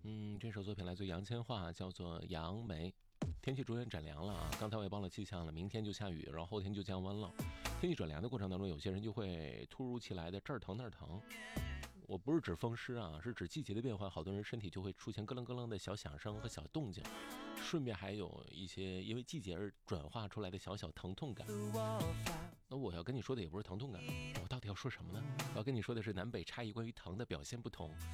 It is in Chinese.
这首作品来自杨千嬅，叫做《杨梅》。天气逐渐转凉了啊，刚才我也报了气象了，明天就下雨，然后后天就降温了。天气转凉的过程当中，有些人就会突如其来的这儿疼那儿疼。我不是指风湿啊，是指季节的变化，好多人身体就会出现咯楞咯楞的小响声和小动静，顺便还有一些因为季节而转化出来的小小疼痛感。那我要跟你说的也不是疼痛感，我到底要说什么呢？我要跟你说的是南北差异关于疼的表现不同。